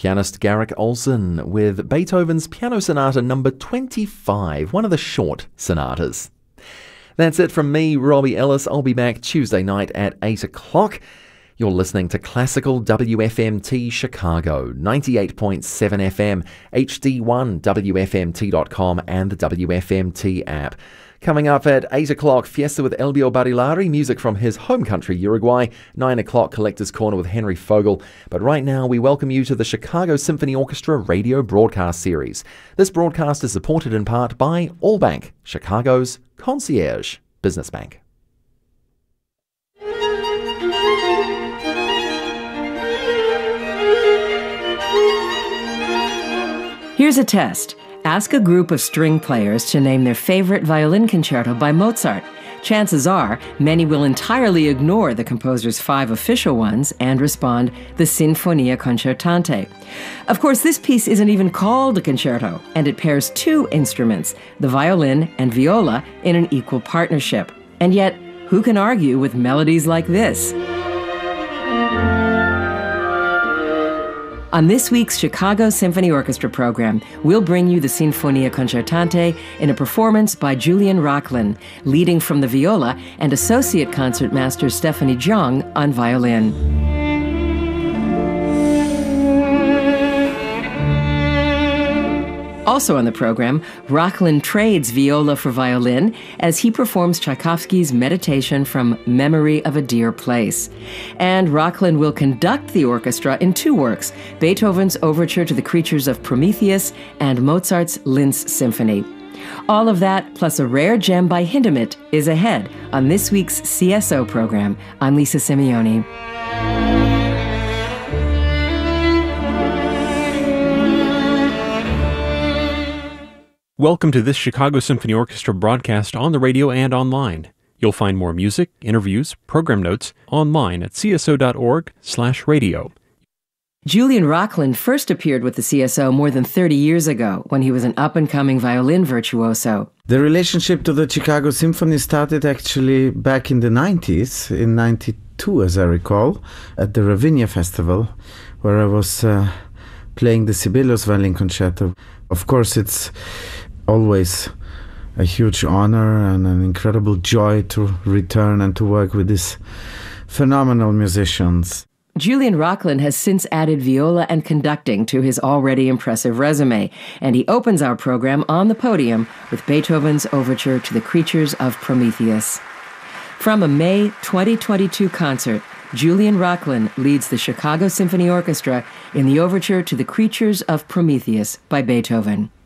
Pianist Garrick Olson with Beethoven's Piano Sonata number 25, one of the short sonatas. That's it from me, Robbie Ellis. I'll be back Tuesday night at 8 o'clock. You're listening to Classical WFMT Chicago, 98.7 FM, HD1, WFMT.com and the WFMT app. Coming up at 8 o'clock, Fiesta with Elbio Barilari, music from his home country, Uruguay. 9 o'clock, Collector's Corner with Henry Fogel. But right now, we welcome you to the Chicago Symphony Orchestra radio broadcast series. This broadcast is supported in part by Allbank, Chicago's concierge business bank. Here's a test. Ask a group of string players to name their favorite violin concerto by Mozart. Chances are, many will entirely ignore the composer's 5 official ones and respond, the Sinfonia Concertante. Of course, this piece isn't even called a concerto, and it pairs 2 instruments, the violin and viola, in an equal partnership. And yet, who can argue with melodies like this? On this week's Chicago Symphony Orchestra program, we'll bring you the Sinfonia Concertante in a performance by Julian Rocklin, leading from the viola, and Associate Concertmaster Stephanie Jung on violin. Also on the program, Rocklin trades viola for violin as he performs Tchaikovsky's Meditation from Memory of a Dear Place. And Rocklin will conduct the orchestra in 2 works, Beethoven's Overture to the Creatures of Prometheus and Mozart's Linz Symphony. All of that, plus a rare gem by Hindemith, is ahead on this week's CSO program. I'm Lisa Simeoni. Welcome to this Chicago Symphony Orchestra broadcast on the radio and online. You'll find more music, interviews, program notes online at cso.org/radio. Julian Rocklin first appeared with the CSO more than 30 years ago when he was an up-and-coming violin virtuoso. The relationship to the Chicago Symphony started actually back in the 90s, in 92 as I recall, at the Ravinia Festival, where I was playing the Sibelius Violin Concerto. Of course, it's always a huge honor and an incredible joy to return and to work with these phenomenal musicians. Julian Rocklin has since added viola and conducting to his already impressive resume, and he opens our program on the podium with Beethoven's Overture to the Creatures of Prometheus. From a May 2022 concert, Julian Rocklin leads the Chicago Symphony Orchestra in the Overture to the Creatures of Prometheus by Beethoven.